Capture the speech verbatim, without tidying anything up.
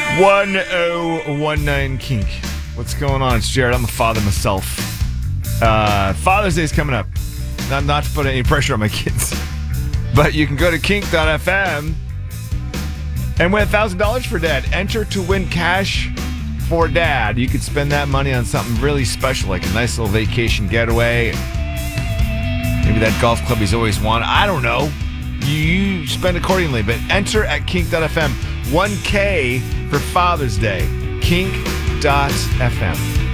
one oh one nine Kink. What's going on? It's Jared. I'm a father myself. Uh, Father's Day is coming up. Not, not to put any pressure on my kids. But you can go to kink dot f m and win one thousand dollars for dad. Enter to win cash for dad. You could spend that money on something really special, like a nice little vacation getaway. Maybe that golf club he's always wanted. I don't know. You, you spend accordingly, but enter at kink dot f m. one K for Father's Day. kink dot f m.